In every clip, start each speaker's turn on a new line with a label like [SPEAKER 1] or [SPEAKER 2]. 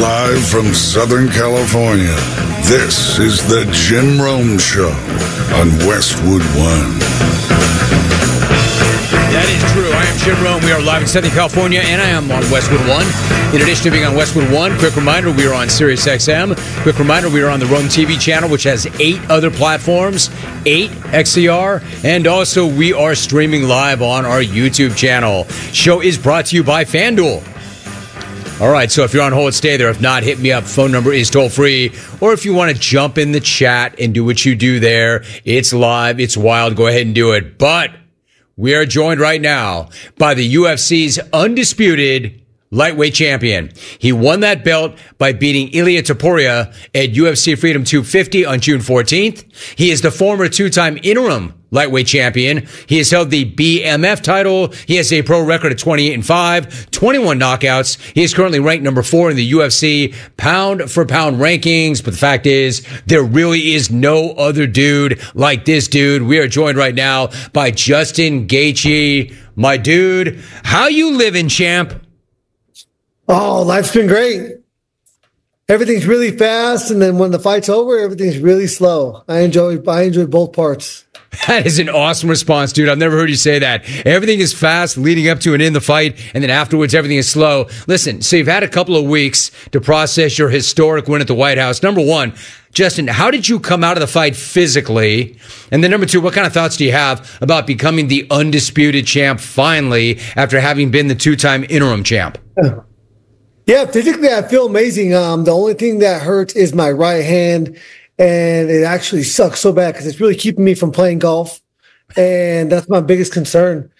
[SPEAKER 1] Live from Southern California, this is the Jim Rome Show on Westwood One.
[SPEAKER 2] That is true. I am Jim Rome. We are live in Southern California, and I am on Westwood One. In addition to being on Westwood One, quick reminder, we are on Sirius XM. Quick reminder, we are on the Rome TV channel, which has 8 other platforms, 8 XCR, and also we are streaming live on our YouTube channel. Show is brought to you by FanDuel. All right, so if you're on hold, stay there. If not, hit me up. Phone number is toll free. Or if you want to jump in the chat and do what you do there, it's live, it's wild. Go ahead and do it. But we are joined right now by the UFC's undisputed lightweight champion. He won that belt by beating Ilia Topuria at UFC Freedom 250 on June 14th. He is the former 2-time interim lightweight champion. He has held the BMF title. He has a pro record of 28-5, 21 knockouts. He is currently ranked number 4 in the UFC pound for pound rankings. But the fact is, there really is no other dude like this dude. We are joined right now by Justin Gaethje. My dude, how you living, champ?
[SPEAKER 3] Oh, life's been great. Everything's really fast, and then when the fight's over, everything's really slow. I enjoy both parts.
[SPEAKER 2] That is an awesome response, dude. I've never heard you say that. Everything is fast leading up to and in the fight, and then afterwards everything is slow. Listen, so you've had a couple of weeks to process your historic win at the White House. Number one, Justin, how did you come out of the fight physically? And then number two, what kind of thoughts do you have about becoming the undisputed champ finally after having been the 2-time interim champ?
[SPEAKER 3] Yeah, physically I feel amazing. The only thing that hurts is my right hand, and it actually sucks so bad because it's really keeping me from playing golf, and that's my biggest concern.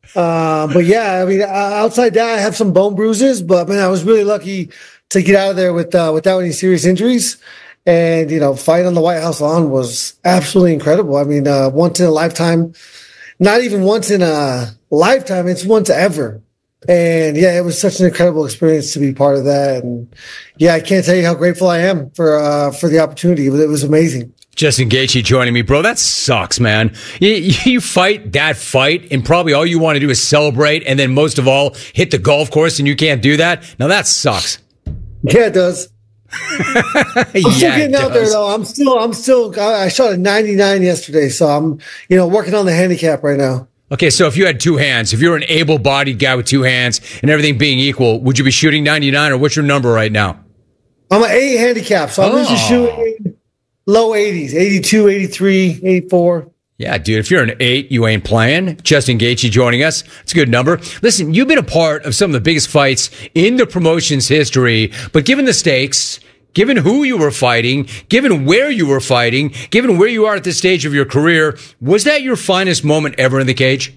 [SPEAKER 3] But yeah, I mean, outside that, I have some bone bruises, but man, I was really lucky to get out of there without any serious injuries. And fighting on the White House lawn was absolutely incredible. I mean, once in a lifetime, not even once in a lifetime, it's once ever. And yeah, it was such an incredible experience to be part of that. And yeah, I can't tell you how grateful I am for the opportunity. It was amazing.
[SPEAKER 2] Justin Gaethje joining me, bro. That sucks, man. You fight that fight, and probably all you want to do is celebrate, and then most of all, hit the golf course, and you can't do that. Now that sucks.
[SPEAKER 3] Yeah, it does. I'm still getting out there though. I shot a 99 yesterday, so I'm working on the handicap right now.
[SPEAKER 2] Okay, so if you had 2 hands, if you're an able-bodied guy with 2 hands and everything being equal, would you be shooting 99, or what's your number right now?
[SPEAKER 3] I'm an 8 handicap, so I'm usually shooting low 80s, 82, 83, 84.
[SPEAKER 2] Yeah, dude, if you're an 8, you ain't playing. Justin Gaethje joining us. It's a good number. Listen, you've been a part of some of the biggest fights in the promotion's history, but given the stakes, given who you were fighting, given where you were fighting, given where you are at this stage of your career, was that your finest moment ever in the cage?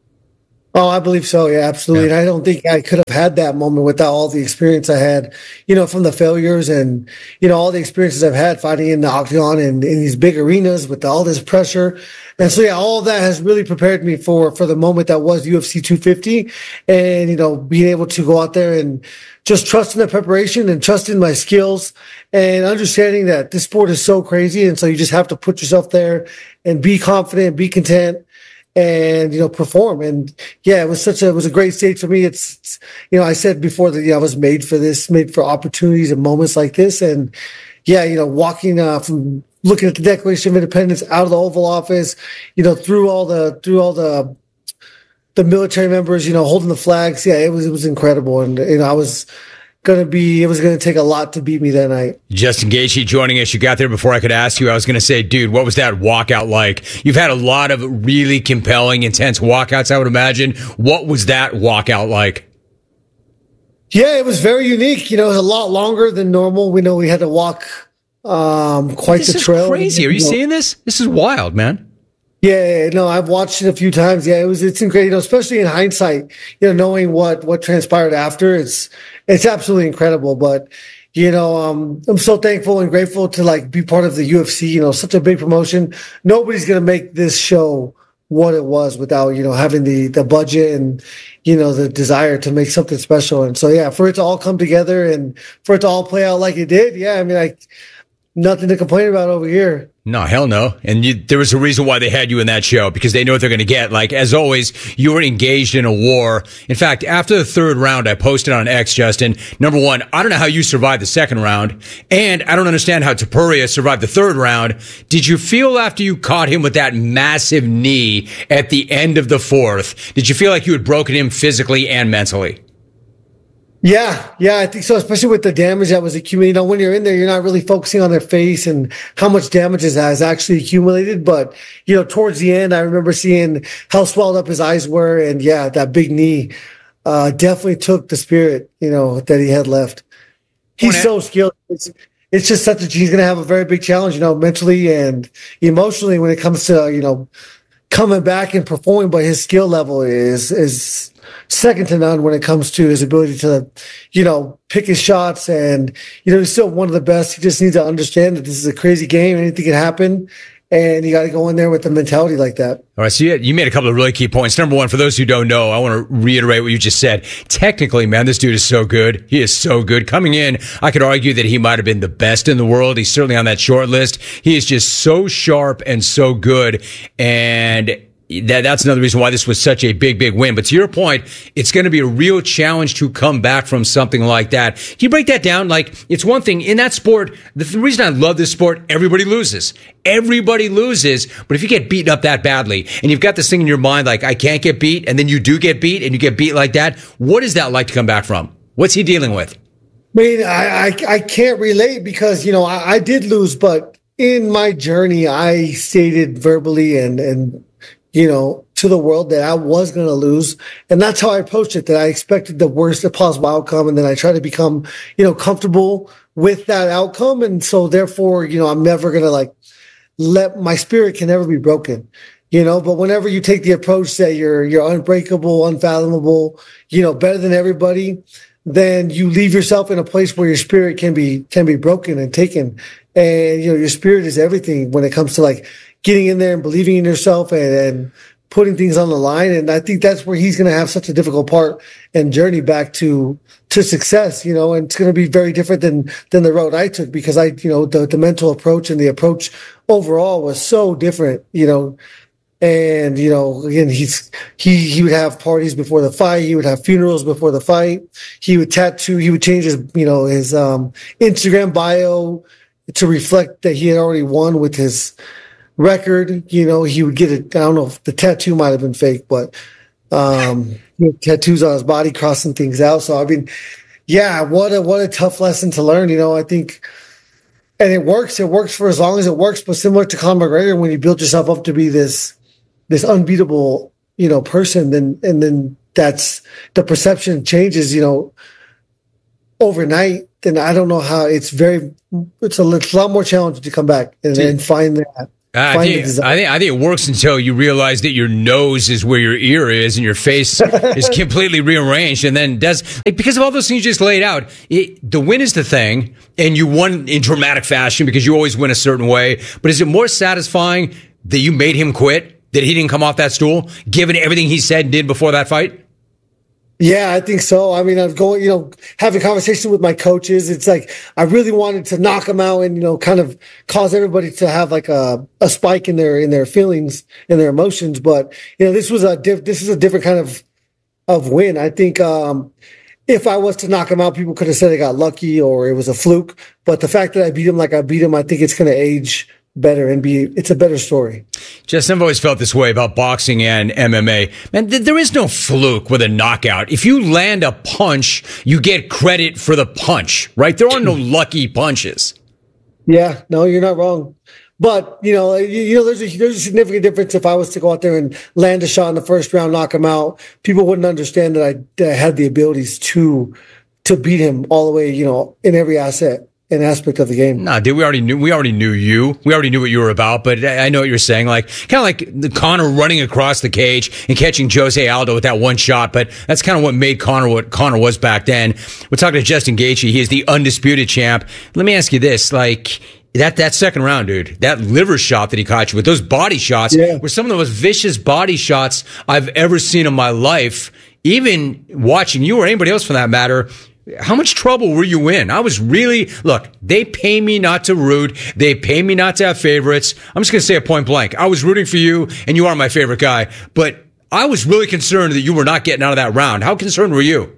[SPEAKER 3] Oh, I believe so. Yeah, absolutely. Yeah. And I don't think I could have had that moment without all the experience I had, from the failures and, all the experiences I've had fighting in the octagon and in these big arenas with all this pressure. And so, yeah, all of that has really prepared me for the moment that was UFC 250 and, being able to go out there and just trusting the preparation and trusting my skills and understanding that this sport is so crazy. And so you just have to put yourself there and be confident, be content, and perform. And yeah, it was a great stage for me. It's I said before that I was made for this, made for opportunities and moments like this. And yeah, walking from looking at the Declaration of Independence out of the Oval Office, through all the military members, holding the flags. Yeah, it was incredible. And it was going to take a lot to beat me that night.
[SPEAKER 2] Justin Gaethje joining us. You got there before I could ask you. I was going to say, dude, what was that walkout like? You've had a lot of really compelling, intense walkouts, I would imagine. What was that walkout like?
[SPEAKER 3] Yeah, it was very unique. It was a lot longer than normal. We know we had to walk quite the trail.
[SPEAKER 2] This is crazy. Are you seeing this? This is wild, man.
[SPEAKER 3] Yeah, no, I've watched it a few times. Yeah, it's incredible, especially in hindsight, knowing what transpired after. It's absolutely incredible. But, I'm so thankful and grateful to be part of the UFC, such a big promotion. Nobody's going to make this show what it was without, having the budget and, the desire to make something special. And so, yeah, for it to all come together and for it to all play out like it did. Yeah, I mean, nothing to complain about over here.
[SPEAKER 2] No, hell no. And there was a reason why they had you in that show, because they know what they're going to get. Like, as always, you were engaged in a war. In fact, after the third round, I posted on X, Justin, number one, I don't know how you survived the second round, and I don't understand how Topuria survived the third round. Did you feel after you caught him with that massive knee at the end of the fourth, did you feel like you had broken him physically and mentally?
[SPEAKER 3] Yeah, I think so, especially with the damage that was accumulated. When you're in there, you're not really focusing on their face and how much damage has actually accumulated. But, towards the end, I remember seeing how swelled up his eyes were. And yeah, that big knee definitely took the spirit, that he had left. He's so skilled. It's just he's going to have a very big challenge, mentally and emotionally when it comes to, coming back and performing. But his skill level is second to none when it comes to his ability to, pick his shots. And, he's still one of the best. He just needs to understand that this is a crazy game. Anything can happen. And you got to go in there with a mentality like that.
[SPEAKER 2] All right, so you made a couple of really key points. Number one, for those who don't know, I want to reiterate what you just said. Technically, man, this dude is so good. He is so good. Coming in, I could argue that he might have been the best in the world. He's certainly on that short list. He is just so sharp and so good. And that's another reason why this was such a big, big win. But to your point, it's going to be a real challenge to come back from something like that. Can you break that down? Like, it's one thing in that sport. The reason I love this sport, everybody loses. Everybody loses. But if you get beaten up that badly and you've got this thing in your mind, like, I can't get beat, and then you do get beat and you get beat like that, what is that like to come back from? What's he dealing with?
[SPEAKER 3] I mean, I can't relate because, I did lose, but in my journey, I stated verbally and to the world that I was going to lose. And that's how I approached it, that I expected the worst possible outcome. And then I try to become, comfortable with that outcome. And so therefore, I'm never going to let my spirit can never be broken, but whenever you take the approach that you're unbreakable, unfathomable, better than everybody, then you leave yourself in a place where your spirit can be broken and taken. And, your spirit is everything when it comes to getting in there and believing in yourself and putting things on the line. And I think that's where he's going to have such a difficult part and journey back to success, and it's going to be very different than the road I took because the mental approach and the approach overall was so different, and, again, he would have parties before the fight. He would have funerals before the fight. He would change his, his, Instagram bio to reflect that he had already won with his record. He would get it. I don't know if the tattoo might have been fake, but tattoos on his body crossing things out. So I mean, yeah, what a tough lesson to learn. I think, and it works for as long as it works. But similar to Conor McGregor, when you build yourself up to be this unbeatable person, then that's the perception changes overnight. Then I don't know how it's a lot more challenging to come back and find that.
[SPEAKER 2] I think it works until you realize that your nose is where your ear is and your face is completely rearranged. And then because of all those things you just laid out, the win is the thing, and you won in dramatic fashion because you always win a certain way. But is it more satisfying that you made him quit, that he didn't come off that stool, given everything he said and did before that fight?
[SPEAKER 3] Yeah, I think so. I mean, I'm going, having conversations with my coaches. It's like, I really wanted to knock him out and, kind of cause everybody to have a spike in their feelings and their emotions. But, this is a different kind of win. I think, if I was to knock him out, people could have said I got lucky or it was a fluke. But the fact that I beat him like I beat him, I think it's going to age better and it's a better story.
[SPEAKER 2] Justin, I've always felt this way about boxing and MMA. Man, there is no fluke with a knockout. If you land a punch, you get credit for the punch, right? There are no lucky punches.
[SPEAKER 3] Yeah, no, you're not wrong. But, there's a significant difference if I was to go out there and land a shot in the first round, knock him out. People wouldn't understand that I had the abilities to beat him all the way, in every an aspect of the game.
[SPEAKER 2] Nah, dude, we already knew you. We already knew what you were about, but I know what you're saying. Kind of like the Conor running across the cage and catching Jose Aldo with that one shot, but that's kind of what made Conor what Conor was back then. We're talking to Justin Gaethje. He is the undisputed champ. Let me ask you this, that second round, dude, that liver shot that he caught you with, those body shots were some of the most vicious body shots I've ever seen in my life. Even watching you or anybody else for that matter, how much trouble were you in? I was really, look, they pay me not to root. They pay me not to have favorites. I'm just going to say it point blank. I was rooting for you, and you are my favorite guy. But I was really concerned that you were not getting out of that round. How concerned were you?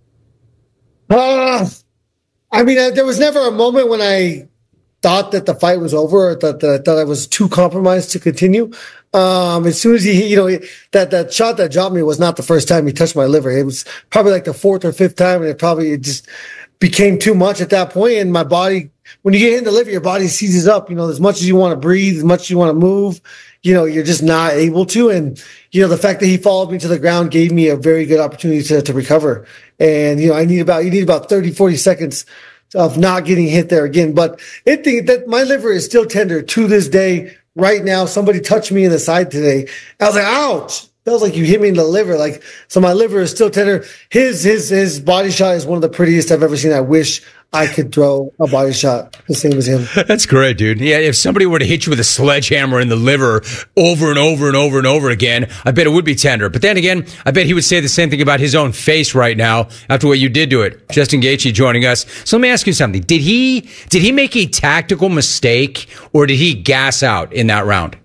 [SPEAKER 3] I mean, there was never a moment when I thought that the fight was over, or that I was too compromised to continue. As soon as he, that shot that dropped me was not the first time he touched my liver. It was probably like the fourth or fifth time, and it just became too much at that point. And my body, when you get hit in the liver, your body seizes up. As much as you want to breathe, as much as you want to move, you're just not able to. And the fact that he followed me to the ground gave me a very good opportunity to recover. And you need about 30, 40 seconds of not getting hit there again. But that my liver is still tender to this day. Right now, somebody touched me in the side today. I was like, ouch. That was like you hit me in the liver. So my liver is still tender. His body shot is one of the prettiest I've ever seen. I wish I could throw a body shot the same as him.
[SPEAKER 2] That's great, dude. Yeah, if somebody were to hit you with a sledgehammer in the liver over and over and over and over again, I bet it would be tender. But then again, I bet he would say the same thing about his own face right now after what you did to it. Justin Gaethje joining us. So let me ask you something. Did he make a tactical mistake, or did he gas out in that round?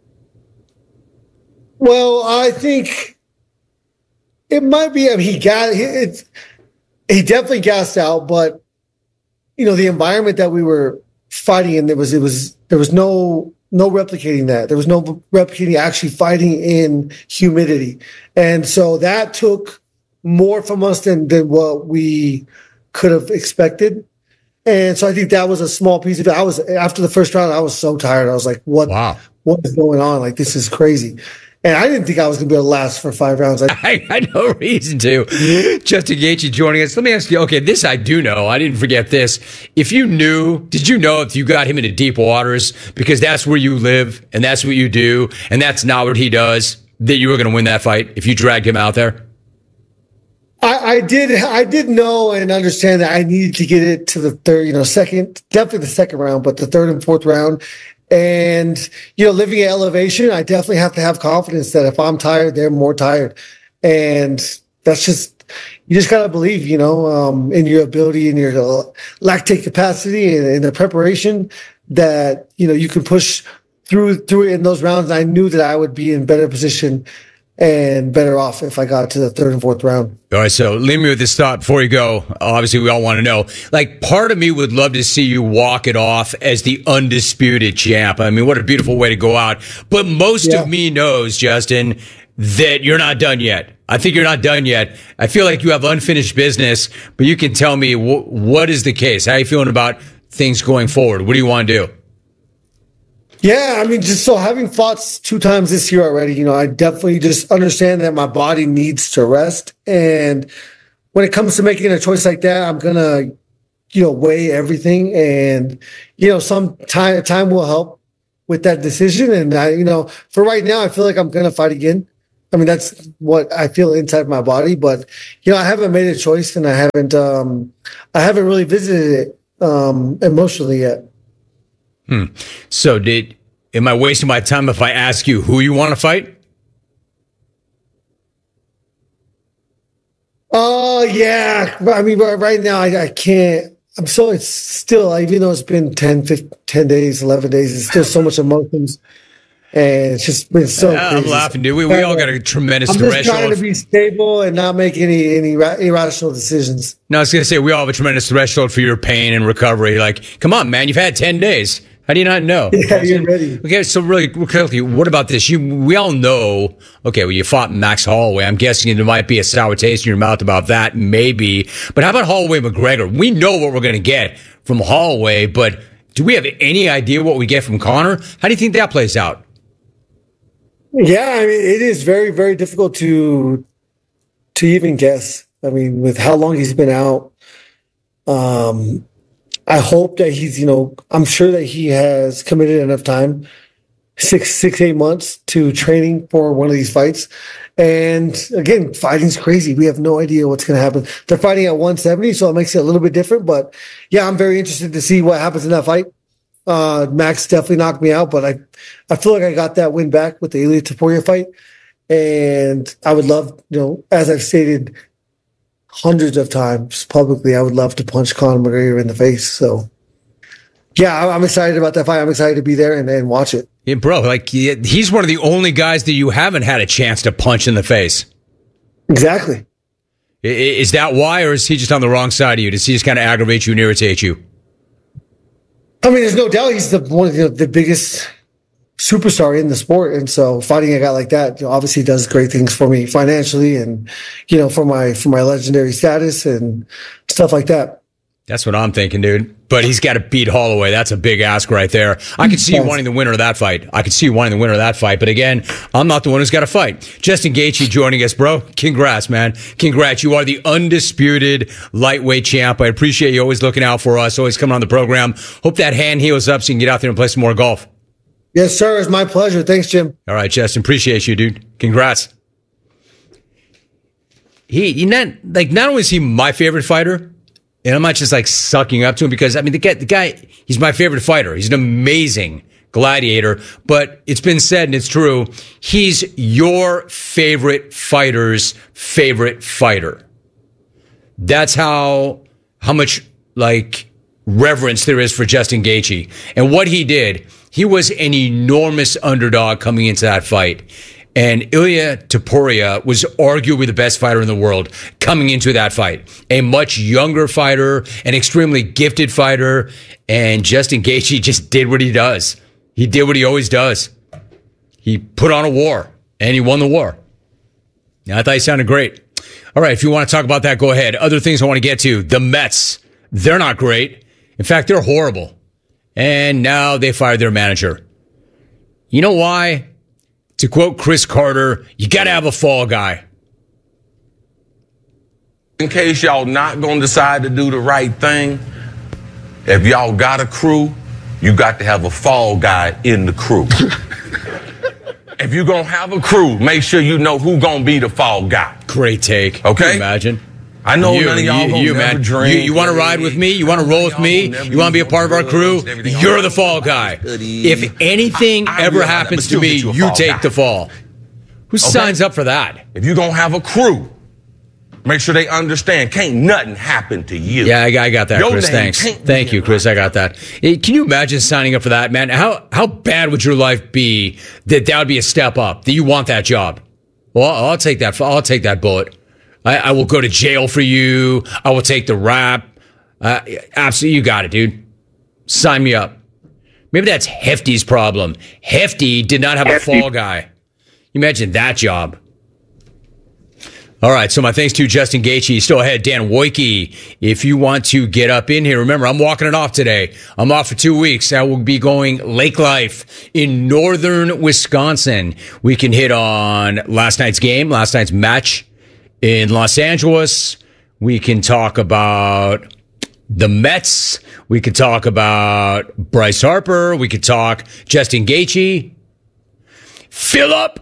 [SPEAKER 3] Well, I think it might be. I mean, he definitely gassed out, but the environment that we were fighting in, there was no replicating that. There was no replicating actually fighting in humidity, and so that took more from us than what we could have expected. And so I think that was a small piece of it. After the first round, I was so tired. I was like, "What? Wow. What is going on? Like, this is crazy." And I didn't think I was going to be able to last for 5 rounds.
[SPEAKER 2] I had no reason to. Justin Gaethje joining us. Let me ask you, okay, this I do know. I didn't forget this. Did you know if you got him into deep waters, because that's where you live and that's what you do, and that's not what he does, that you were going to win that fight if you dragged him out there?
[SPEAKER 3] I did know and understand that I needed to get it to the third, second, definitely the second round, but the third and fourth round. And, living at elevation, I definitely have to have confidence that if I'm tired, they're more tired. And that's you just got to believe, in your ability and your lactate capacity and the preparation that, you can push through it in those rounds. I knew that I would be in better position and better off if I got to the third and fourth round.
[SPEAKER 2] All right, so leave me with this thought before you go. Obviously, we all want to know. Part of me would love to see you walk it off as the undisputed champ. I mean, what a beautiful way to go out. But most of me knows, Justin, that you're not done yet. I think you're not done yet. I feel like you have unfinished business, but you can tell me what is the case. How are you feeling about things going forward? What do you want to do?
[SPEAKER 3] Yeah, I mean, just so having fought 2 times this year already, I definitely just understand that my body needs to rest. And when it comes to making a choice like that, I'm going to, weigh everything. And, some time will help with that decision. And for right now, I feel like I'm going to fight again. I mean, that's what I feel inside my body. But, I haven't made a choice, and I haven't really visited it emotionally yet.
[SPEAKER 2] So am I wasting my time if I ask you who you want to fight?
[SPEAKER 3] Yeah. I mean, right now I can't. It's still, even though it's been 10 days, 11 days, it's still so much emotions. And it's just been so crazy.
[SPEAKER 2] I'm laughing, dude. We all got a tremendous threshold.
[SPEAKER 3] I'm just trying to be stable and not make any irrational decisions.
[SPEAKER 2] No, I was going to say, we all have a tremendous threshold for your pain and recovery. Like, come on, man, you've had 10 days. How do you not know?
[SPEAKER 3] Yeah, you're ready.
[SPEAKER 2] Okay, so really quickly, what about this? We all know, okay, well, you fought Max Holloway. I'm guessing there might be a sour taste in your mouth about that, maybe. But how about Holloway McGregor? We know what we're going to get from Holloway, but do we have any idea what we get from Conor? How do you think that plays out?
[SPEAKER 3] Yeah, I mean, it is very, very difficult to even guess. I mean, with how long he's been out, I hope that he's, I'm sure that he has committed enough time, 8 months to training for one of these fights. And again, fighting's crazy. We have no idea what's going to happen. They're fighting at 170, so it makes it a little bit different. But yeah, I'm very interested to see what happens in that fight. Max definitely knocked me out, but I feel like I got that win back with the Ilia Topuria fight. And I would love, as I've stated hundreds of times publicly. I would love to punch Conor McGregor in the face. So, yeah, I'm excited about that fight. I'm excited to be there and watch it.
[SPEAKER 2] Yeah, bro, like he's one of the only guys that you haven't had a chance to punch in the face.
[SPEAKER 3] Exactly.
[SPEAKER 2] Is that why, or is he just on the wrong side of you? Does he just kind of aggravate you and irritate you?
[SPEAKER 3] I mean, there's no doubt he's one of the biggest superstar in the sport, and so fighting a guy like that obviously does great things for me financially, and for my legendary status and stuff like that. That's
[SPEAKER 2] what I'm thinking, dude. But he's got to beat Holloway. That's a big ask right there. I could see you wanting the winner of that fight. But again, I'm not the one who's got to fight. Justin Gaethje joining us, bro. Congrats, man. Congrats. You are the undisputed lightweight champ. I appreciate you always looking out for us, always coming on the program. Hope that hand heals up so you can get out there and play some more golf.
[SPEAKER 3] Yes, sir. It's my pleasure. Thanks, Jim.
[SPEAKER 2] All right, Justin. Appreciate you, dude. Congrats. Not only is he my favorite fighter, and I'm not just like sucking up to him because, I mean, the guy, he's my favorite fighter. He's an amazing gladiator, but it's been said and it's true. He's your favorite fighter's favorite fighter. That's how much like reverence there is for Justin Gaethje. And what he did, he was an enormous underdog coming into that fight. And Ilia Topuria was arguably the best fighter in the world coming into that fight. A much younger fighter, an extremely gifted fighter, and Justin Gaethje just did what he does. He did what he always does. He put on a war, and he won the war. I thought he sounded great. All right, if you want to talk about that, go ahead. Other things I want to get to. The Mets, they're not great. In fact, they're horrible. And now they fired their manager. You know why? To quote Chris Carter, you got to have a fall guy.
[SPEAKER 4] In case y'all not going to decide to do the right thing, if y'all got a crew, you got to have a fall guy in the crew. If you're going to have a crew, make sure you know who's going to be the fall guy.
[SPEAKER 2] Great take.
[SPEAKER 4] Okay?
[SPEAKER 2] Can you imagine?
[SPEAKER 4] I know none of y'all gonna never drink.
[SPEAKER 2] You want to ride with me? You want to roll with me? You want to be a part of our crew? You're the fall guy. If anything ever happens to me, you take the fall. Who signs up for that?
[SPEAKER 4] If you're going to have a crew, make sure they understand. Can't nothing happen to you.
[SPEAKER 2] Yeah, I got that, Chris. Thanks. Thank you, Chris. I got that. Can you imagine signing up for that, man? How bad would your life be that would be a step up, that you want that job? Well, I'll take that. I'll take that bullet. I will go to jail for you. I will take the rap. Absolutely, you got it, dude. Sign me up. Maybe that's Hefty's problem. Hefty did not have a fall guy. Imagine that job. All right, so my thanks to Justin Gaethje. Still ahead, Dan Wojcicki. If you want to get up in here, remember, I'm walking it off today. I'm off for 2 weeks. I will be going lake life in northern Wisconsin. We can hit on last night's game, last night's match in Los Angeles. We can talk about the Mets. We could talk about Bryce Harper. We could talk Justin Gaethje. Philip.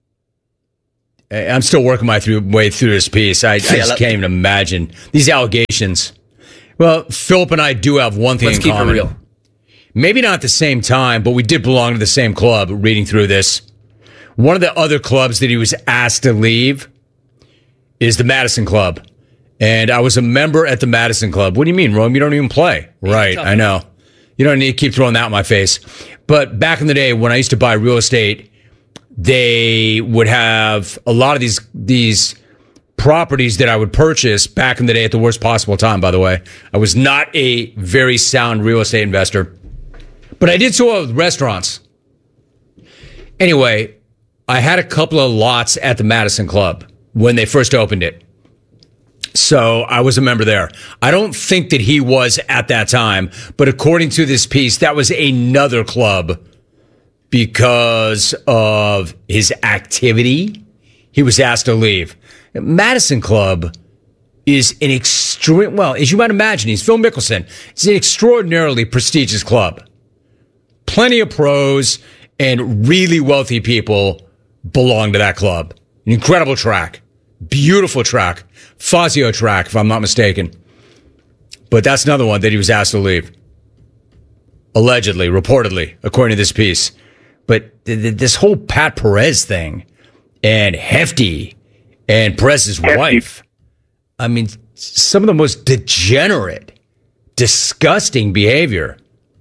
[SPEAKER 2] I'm still working my way through this piece. I just can't even imagine these allegations. Well, Philip and I do have one thing in common. Let's keep it real. Maybe not at the same time, but we did belong to the same club reading through this. One of the other clubs that he was asked to leave is the Madison Club. And I was a member at the Madison Club. What do you mean, Rome? You don't even play. Right, I know. You don't need to keep throwing that in my face. But back in the day when I used to buy real estate, they would have a lot of these properties that I would purchase back in the day at the worst possible time, by the way. I was not a very sound real estate investor. But I did so well with restaurants. Anyway, I had a couple of lots at the Madison Club when they first opened it. So I was a member there. I don't think that he was at that time, but according to this piece, that was another club because of his activity. He was asked to leave. Madison Club is an extreme, well, as you might imagine, he's Phil Mickelson. It's an extraordinarily prestigious club. Plenty of pros and really wealthy people belong to that club. An incredible track. Beautiful track. Fazio track, if I'm not mistaken. But that's another one that he was asked to leave. Allegedly, reportedly, according to this piece. But this whole Pat Perez thing and Hefty and Perez's wife, I mean, some of the most degenerate, disgusting behavior.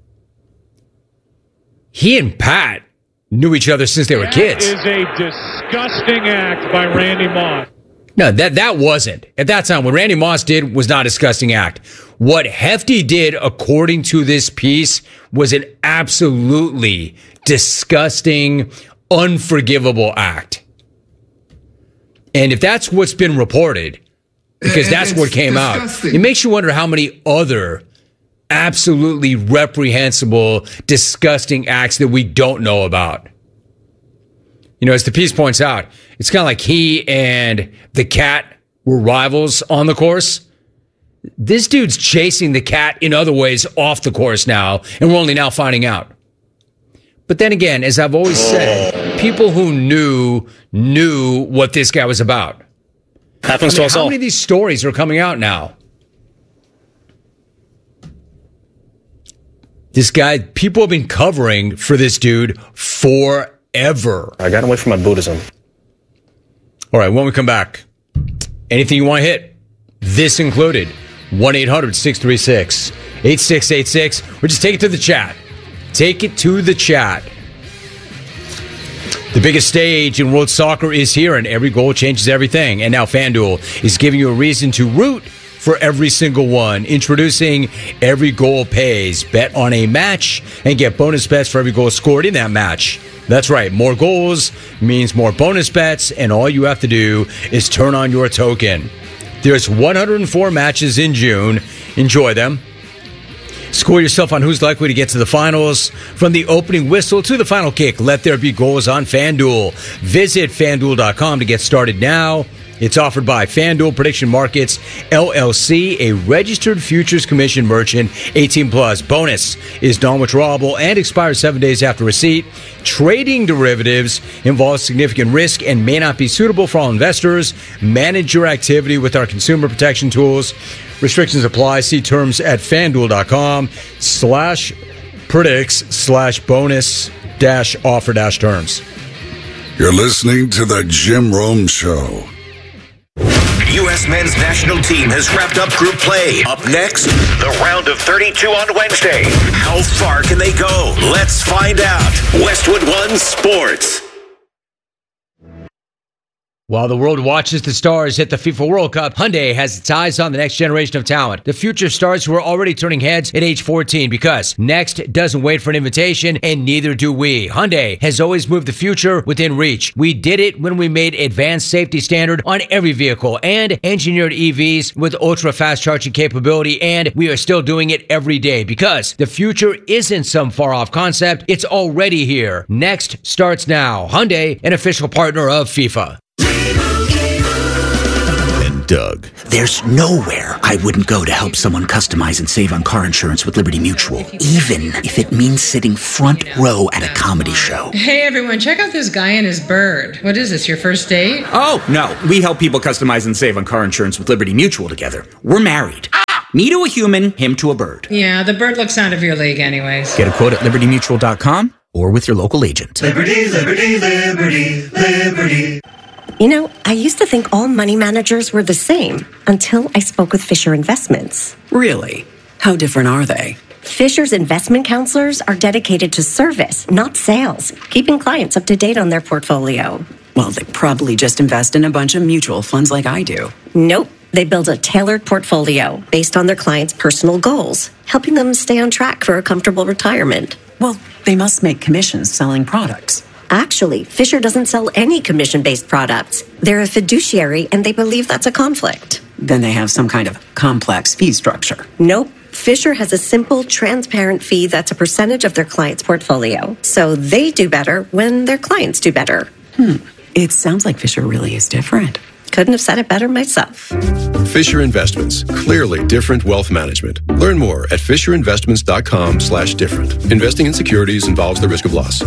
[SPEAKER 2] He and Pat knew each other since they were kids.
[SPEAKER 5] That is a disgusting act by Randy Moss.
[SPEAKER 2] No, that wasn't. At that time, what Randy Moss did was not a disgusting act. What Hefty did, according to this piece, was an absolutely disgusting, unforgivable act. And if that's what's been reported, because that's what came disgusting. Out, it makes you wonder how many other absolutely reprehensible, disgusting acts that we don't know about. You know, as the piece points out, it's kind of like he and the cat were rivals on the course. This dude's chasing the cat in other ways off the course now, and we're only now finding out. But then again, as I've always said, people who knew what this guy was about.
[SPEAKER 6] Happens to us all.
[SPEAKER 2] How many of these stories are coming out now? This guy, people have been covering for this dude forever.
[SPEAKER 6] I got away from my Buddhism.
[SPEAKER 2] All right, when we come back, anything you want to hit, this included, 1-800-636-8686, or just take it to the chat. Take it to the chat. The biggest stage in world soccer is here, and every goal changes everything. And now FanDuel is giving you a reason to root for every single one. Introducing Every Goal Pays. Bet on a match and get bonus bets for every goal scored in that match. That's right. More goals means more bonus bets, and all you have to do is turn on your token. There's 104 matches in June. Enjoy them. Score yourself on who's likely to get to the finals. From the opening whistle to the final kick, let there be goals on FanDuel. Visit FanDuel.com to get started now. It's offered by FanDuel Prediction Markets, LLC, a registered futures commission merchant, 18+. Bonus is non-withdrawable and expires 7 days after receipt. Trading derivatives involves significant risk and may not be suitable for all investors. Manage your activity with our consumer protection tools. Restrictions apply. See terms at FanDuel.com/predicts/bonus-offer-terms.
[SPEAKER 1] You're listening to The Jim Rome Show.
[SPEAKER 7] U.S. men's national team has wrapped up group play. Up next, the round of 32 on Wednesday. How far can they go? Let's find out. Westwood One Sports.
[SPEAKER 2] While the world watches the stars at the FIFA World Cup, Hyundai has its eyes on the next generation of talent. The future stars who are already turning heads at age 14, because next doesn't wait for an invitation, and neither do we. Hyundai has always moved the future within reach. We did it when we made advanced safety standard on every vehicle and engineered EVs with ultra-fast charging capability, and we are still doing it every day, because the future isn't some far-off concept. It's already here. Next starts now. Hyundai, an official partner of FIFA.
[SPEAKER 8] Doug.
[SPEAKER 9] There's nowhere I wouldn't go to help someone customize and save on car insurance with Liberty Mutual, even if it means sitting front row at a comedy show.
[SPEAKER 10] Hey everyone, check out this guy and his bird. What is this, your first date?
[SPEAKER 9] Oh, no. We help people customize and save on car insurance with Liberty Mutual together. We're married. Me to a human, him to a bird.
[SPEAKER 10] Yeah, the bird looks out of your league anyways.
[SPEAKER 9] Get a quote at libertymutual.com or with your local agent.
[SPEAKER 11] Liberty, liberty, liberty, liberty.
[SPEAKER 12] You know, I used to think all money managers were the same until I spoke with Fisher Investments.
[SPEAKER 13] Really? How different are they?
[SPEAKER 12] Fisher's investment counselors are dedicated to service, not sales, keeping clients up to date on their portfolio.
[SPEAKER 13] Well, they probably just invest in a bunch of mutual funds like I do.
[SPEAKER 12] Nope. They build a tailored portfolio based on their clients' personal goals, helping them stay on track for a comfortable retirement.
[SPEAKER 13] Well, they must make commissions selling products.
[SPEAKER 12] Actually, Fisher doesn't sell any commission-based products. They're a fiduciary, and they believe that's a conflict.
[SPEAKER 13] Then they have some kind of complex fee structure.
[SPEAKER 12] Nope. Fisher has a simple, transparent fee that's a percentage of their client's portfolio. So they do better when their clients do better.
[SPEAKER 13] It sounds like Fisher really is different.
[SPEAKER 12] Couldn't have said it better myself.
[SPEAKER 14] Fisher Investments. Clearly different wealth management. Learn more at FisherInvestments.com/different. Investing in securities involves the risk of loss.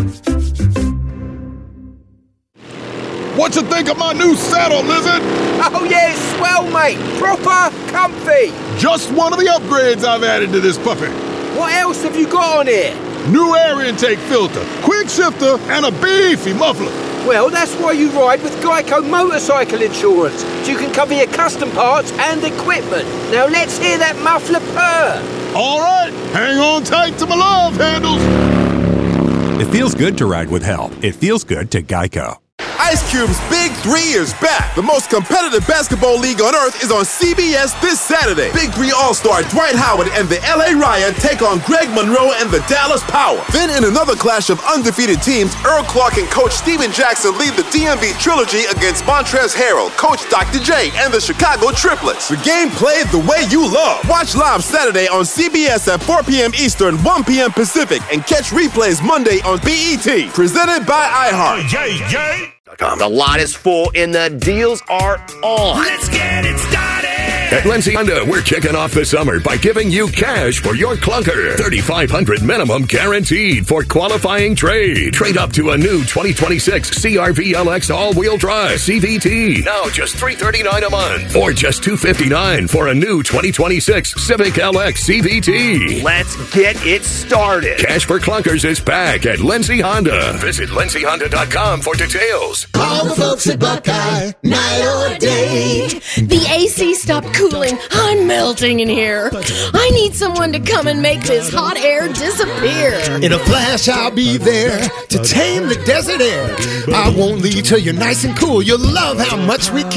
[SPEAKER 15] What you think of my new saddle, Lizard?
[SPEAKER 16] Oh, yeah, it's swell, mate. Proper comfy.
[SPEAKER 15] Just one of the upgrades I've added to this puppy.
[SPEAKER 16] What else have you got on here?
[SPEAKER 15] New air intake filter, quick shifter, and a beefy muffler.
[SPEAKER 16] Well, that's why you ride with Geico Motorcycle Insurance, so you can cover your custom parts and equipment. Now let's hear that muffler purr.
[SPEAKER 15] All right, hang on tight to my love handles.
[SPEAKER 8] It feels good to ride with help. It feels good to Geico.
[SPEAKER 17] Ice Cube's Big 3 is back. The most competitive basketball league on earth is on CBS this Saturday. Big 3 All-Star Dwight Howard and the LA Riot take on Greg Monroe and the Dallas Power. Then in another clash of undefeated teams, Earl Clark and Coach Steven Jackson lead the DMV Trilogy against Montrezl Harrell, Coach Dr. J, and the Chicago Triplets. The game played the way you love. Watch live Saturday on CBS at 4 p.m. Eastern, 1 p.m. Pacific, and catch replays Monday on BET. Presented by iHeart.
[SPEAKER 7] The lot is full and the deals are on.
[SPEAKER 11] Let's get it started.
[SPEAKER 18] At Lindsay Honda, we're kicking off the summer by giving you cash for your clunker. $3,500 minimum guaranteed for qualifying trade. Trade up to a new 2026 CR-V LX all-wheel drive CVT. Now just $339 a month. Or just $259 for a new 2026 Civic LX CVT.
[SPEAKER 7] Let's get it started.
[SPEAKER 18] Cash for clunkers is back at Lindsay Honda. Visit lindsayhonda.com for details.
[SPEAKER 11] All the folks at Buckeye, night or day.
[SPEAKER 19] The AC stopped cooling. I'm melting in here. I need someone to come and make this hot air disappear.
[SPEAKER 20] In a flash, I'll be there to tame the desert air. I won't leave till you're nice and cool. You'll love how much we